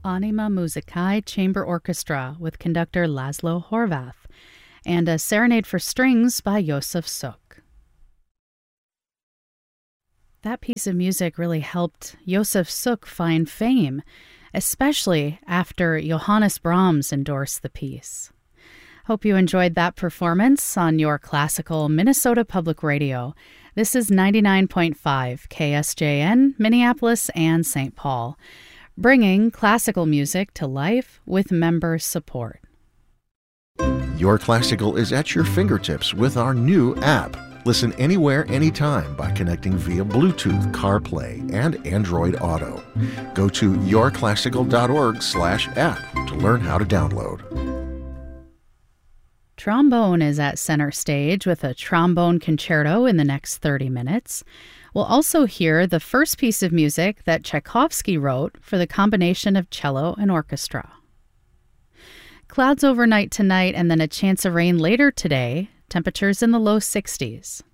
Anima Musicae Chamber Orchestra with conductor Laszlo Horvath, and a Serenade for Strings by Josef Suk. That piece of music really helped Josef Suk find fame, especially after Johannes Brahms endorsed the piece. Hope you enjoyed that performance on your classical Minnesota Public Radio. This is 99.5 KSJN, Minneapolis and St. Paul, bringing classical music to life with member support. Your Classical is at your fingertips with our new app. Listen anywhere, anytime by connecting via Bluetooth, CarPlay, and Android Auto. Go to yourclassical.org/app to learn how to download. Trombone is at center stage with a trombone concerto in the next 30 minutes. We'll also hear the first piece of music that Tchaikovsky wrote for the combination of cello and orchestra. Clouds overnight tonight and then a chance of rain later today. Temperatures in the low 60s.